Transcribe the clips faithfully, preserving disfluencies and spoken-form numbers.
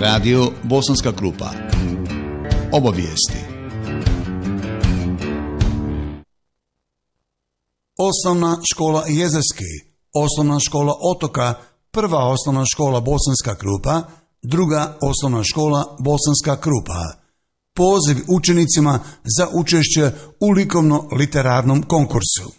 Radio Bosanska Krupa. Obavijesti. Osnovna škola Jezerski, osnovna škola Otoka, prva osnovna škola Bosanska Krupa, druga osnovna škola Bosanska Krupa. Poziv učenicima za učešće u likovno-literarnom konkursu.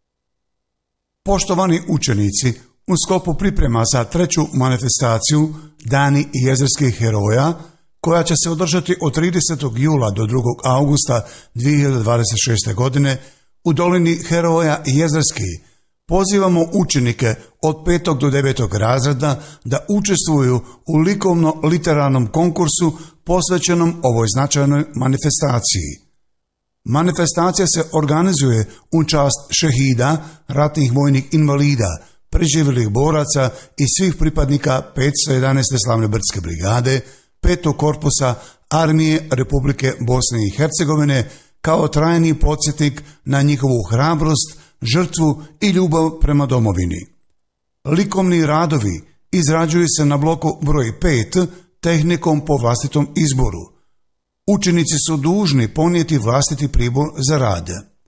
Poštovani učenici, u sklopu priprema za treću manifestaciju Dani jezerskih heroja, koja će se održati od tridesetog jula do drugog augusta dvije hiljade dvadeset šeste. godine u dolini heroja Jezerski, pozivamo učenike od petog do devetog razreda da učestvuju u likovno-literarnom konkursu posvećenom ovoj značajnoj manifestaciji. Manifestacija se organizuje u čast šehida, ratnih vojnih invalida, preživjelih boraca i svih pripadnika petsto jedanaeste slavne brdske brigade, petog korpusa Armije Republike Bosne i Hercegovine, kao trajni podsjetnik na njihovu hrabrost, žrtvu i ljubav prema domovini. Likovni radovi izrađuju se na bloku broj pet tehnikom po vlastitom izboru. Učenici su dužni ponijeti vlastiti pribor za rad.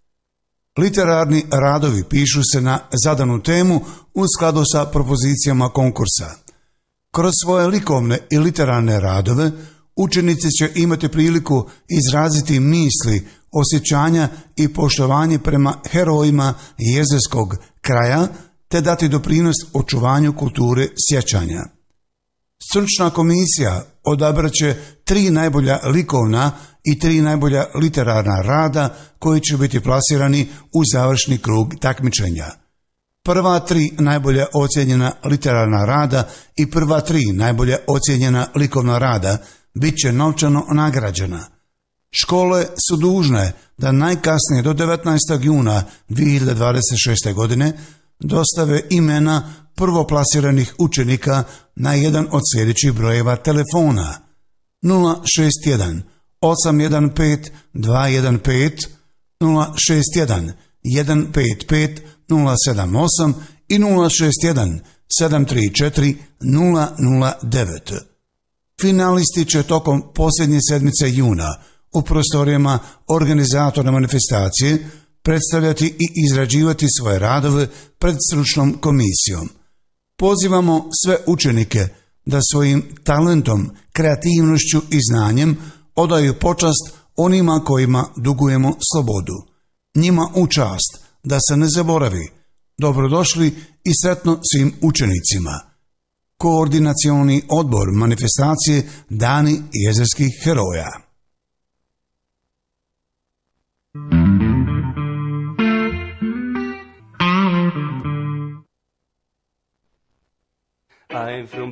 Literarni radovi pišu se na zadanu temu u skladu sa propozicijama konkursa. Kroz svoje likovne i literarne radove učenici će imati priliku izraziti misli, osjećanja i poštovanje prema herojima jezerskog kraja, te dati doprinos očuvanju kulture sjećanja. Stručna komisija odabraće tri najbolja likovna i tri najbolja literarna rada koji će biti plasirani u završni krug takmičenja. Prva tri najbolja ocijenjena literarna rada i prva tri najbolja ocijenjena likovna rada bit će novčano nagrađena. Škole su dužne da najkasnije do devetnaestog juna dvije hiljade dvadeset šeste. godine dostave imena prvoplasiranih učenika na jedan od sljedećih brojeva telefona: nula šest jedan osam jedan pet dva jedan pet, nula šest jedan jedan pet pet nula sedam osam i nula šest jedan sedam tri četiri nula nula devet. Finalisti će tokom posljednje sedmice juna u prostorijama organizatora manifestacije predstavljati i izrađivati svoje radove pred stručnom komisijom. Pozivamo sve učenike da svojim talentom, kreativnošću i znanjem odaju počast onima kojima dugujemo slobodu. Njima u čast, da se ne zaboravi. Dobrodošli i sretno svim učenicima. Koordinacioni odbor manifestacije Dani jezerskih heroja. I'm from